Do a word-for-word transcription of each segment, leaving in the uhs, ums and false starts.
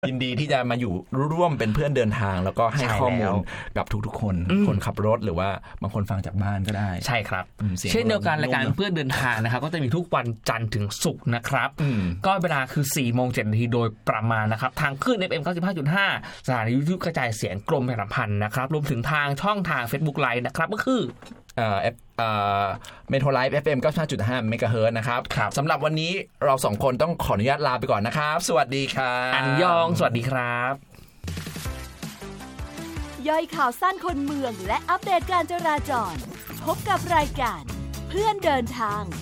ยินดีที่จะมาอยู่ร่วมเป็นเพื่อนเดินทางแล้วก็ให้ข้อมูลกับทุกๆคนคนขับรถหรือว่าบางคนฟังจากบ้านก็ได้ใช่ครับเช่นเดียวกันรายการเพื่อนเดินทางนะครับก็จะมีทุกวันจันทร์ถึงศุกร์นะครับก็เวลาคือ สี่โมงเจ็ดนาทีโดยประมาณนะครับทางคลื่น เอฟ เอ็ม เก้าสิบห้าจุดห้า สถานีวิทยุกระจายเสียงกรมประชาสัมพันธ์นะครับรวมถึงทางช่องทาง Facebook Live นะครับก็คือเอ่อเอฟเอ่อเมโทรไลฟ์ เอฟ เอ็ม เก้าสิบห้าจุดห้า เมกะเฮิรตซ์นะครับสำหรับวันนี้เราสองคนต้องขออนุญาตลาไปก่อนนะครับสวัสดีครับอันยองสวัสดีครับย่อยข่าวสั้นคนเมืองและอัปเดตการจราจรพบกับรายการเพื่อนเดินทาง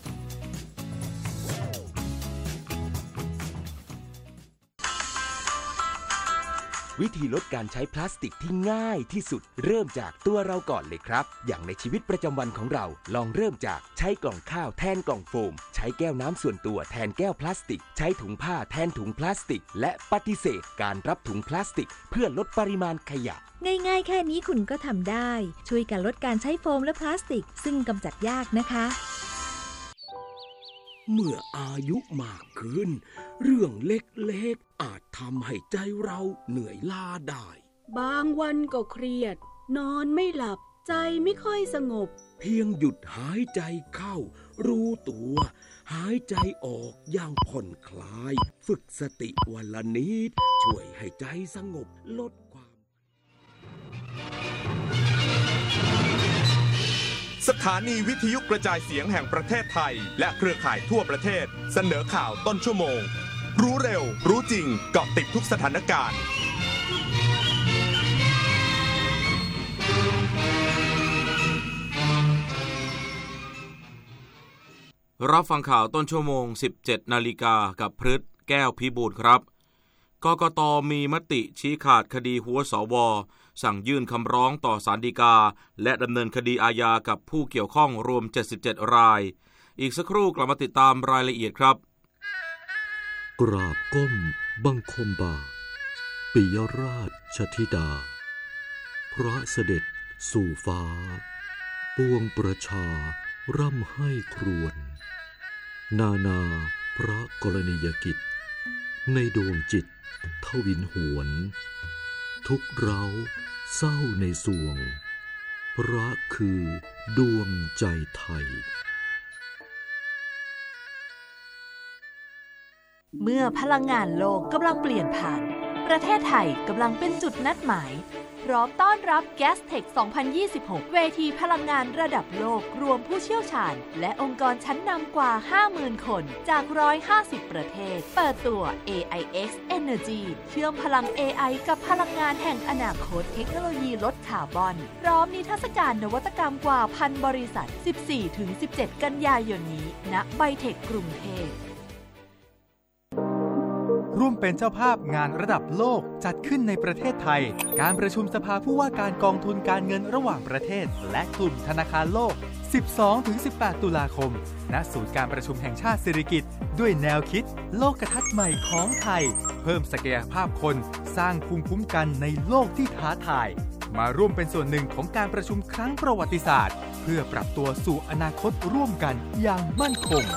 วิธีลดการใช้พลาสติกที่ง่ายที่สุดเริ่มจากตัวเราก่อนเลยครับอย่างในชีวิตประจำวันของเราลองเริ่มจากใช้กล่องข้าวแทนกล่องโฟมใช้แก้วน้ำส่วนตัวแทนแก้วพลาสติกใช้ถุงผ้าแทนถุงพลาสติกและปฏิเสธการรับถุงพลาสติกเพื่อลดปริมาณขยะง่ายๆแค่นี้คุณก็ทำได้ช่วยกันลดการใช้โฟมและพลาสติกซึ่งกำจัดยากนะคะเมื่ออายุมากขึ้นเรื่องเล็กๆอาจทำให้ใจเราเหนื่อยล้าได้บางวันก็เครียดนอนไม่หลับใจไม่ค่อยสงบเพียงหยุดหายใจเข้ารู้ตัวหายใจออกอย่างผ่อนคลายฝึกสติวันละนิดช่วยให้ใจสงบลดความสถานีวิทยุกระจายเสียงแห่งประเทศไทยและเครือข่ายทั่วประเทศเสนอข่าวต้นชั่วโมงรู้เร็วรู้จริงเกาะติดทุกสถานการณ์รับฟังข่าวต้นชั่วโมง สิบเจ็ดนาฬิกากับพฤทธิ์แก้วพิบูลครับกกต.มีมติชี้ขาดคดีหัวสว.สั่งยื่นคำร้องต่อศาลฎีกาและดำเนินคดีอาญากับผู้เกี่ยวข้องรวมเจ็ดสิบเจ็ดรายอีกสักครู่กลับมาติดตามรายละเอียดครับกราบก้มบังคมบาทปิยราชธิดาพระเสด็จสู่ฟ้าปวงประชาร่ำให้ครวญนานาพระกรณียกิจในดวงจิตทวินหวนทุกเราเศร้าในสวงพระคือดวงใจไทยเมื่อพลังงานโลกกำลังเปลี่ยนผ่านประเทศไทยกำลังเป็นจุดนัดหมายพร้อมต้อนรับ Gastech สองพันยี่สิบหก เวทีพลังงานระดับโลกรวมผู้เชี่ยวชาญและองค์กรชั้นนำกว่า ห้าหมื่น คนจากหนึ่งร้อยห้าสิบประเทศเปิดตัว เอ ไอ เอ็กซ์ Energy เชื่อมพลัง เอ ไอ กับพลังงานแห่งอนาคตเทคโนโลยีลดคาร์บอนพร้อมนิทรรศการนวัตกรรมกว่าพันบริษัท สิบสี่ถึงสิบเจ็ด กันยายนนี้ณไบเทคกรุงเทพร่วมเป็นเจ้าภาพงานระดับโลกจัดขึ้นในประเทศไทยการประชุมสภาผู้ว่าการกองทุนการเงินระหว่างประเทศและกลุ่มธนาคารโลก สิบสองถึงสิบแปด ตุลาคมณศูนย์การประชุมแห่งชาติสิริกิติ์ด้วยแนวคิดโลกทัศน์ใหม่ของไทยเพิ่มศักยภาพคนสร้างภูมิคุ้มกันในโลกที่ท้าทายมาร่วมเป็นส่วนหนึ่งของการประชุมครั้งประวัติศาสตร์เพื่อปรับตัวสู่อนาคตร่วมกันอย่างมั่นคง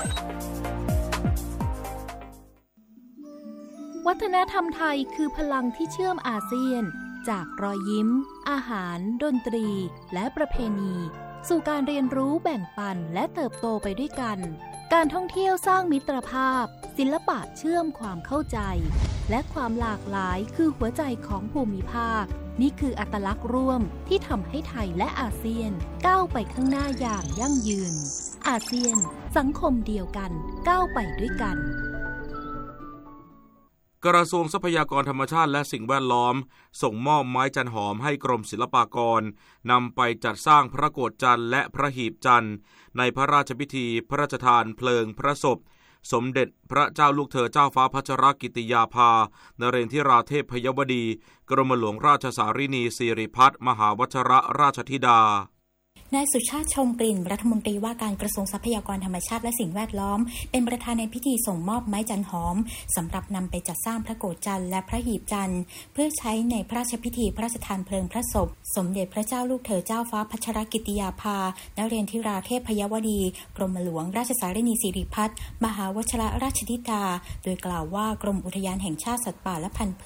วัฒนธรรมไทยคือพลังที่เชื่อมอาเซียนจากรอยยิ้มอาหารดนตรีและประเพณีสู่การเรียนรู้แบ่งปันและเติบโตไปด้วยกันการท่องเที่ยวสร้างมิตรภาพศิลปะเชื่อมความเข้าใจและความหลากหลายคือหัวใจของภูมิภาคนี่คืออัตลักษณ์ร่วมที่ทำให้ไทยและอาเซียนก้าวไปข้างหน้าอย่างยั่งยืนอาเซียนสังคมเดียวกันก้าวไปด้วยกันกระทรวงทรัพยากรธรรมชาติและสิ่งแวดล้อมส่งมอบไม้จันหอมให้กรมศิลปากรนำไปจัดสร้างพระโกฐจันทร์และพระหีบจันทร์ในพระราชพิธีพระราชทานเพลิงพระศพสมเด็จพระเจ้าลูกเธอเจ้าฟ้าพัชรกิติยาภานเรนทิราเทพยวดีกรมหลวงราชสารินีสิริพัฒน์มหาวชิรราชธิดานายสุชาติชมกลิ่นรัฐมนตรีว่าการกระทรวงทรัพยากรธรรมชาติและสิ่งแวดล้อมเป็นประธานในพิธีส่งมอบไม้จันหอมสำหรับนำไปจัดสร้างพระโกฐจันทร์และพระหีบจันทร์เพื่อใช้ในพระราชพิธีพระราชทานเพลิงพระศพสมเด็จพระเจ้าลูกเธอเจ้าฟ้าพัชรกิติยาภานเรนทิราเทพยวดีกรมหลวงราชสารินีสิริพัฒน์มหาวชิรราชธิดาโดยกล่าวว่ากรมอุทยานแห่งชาติสัตว์ป่าและพันธุ์